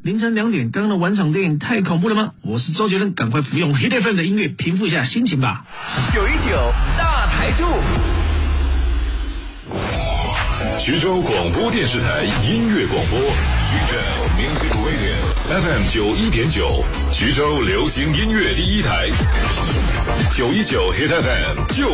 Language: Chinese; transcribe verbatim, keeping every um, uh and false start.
凌晨两点，刚刚的晚场电影太恐怖了吗？我是周杰伦，赶快服用 Hit F M 的音乐平复一下心情吧。 九一九大台柱， 徐州广播电视台音乐广播，徐州 Music Radio F M 九一点九，徐州流行音乐第一台，九一九 Hit F M 就。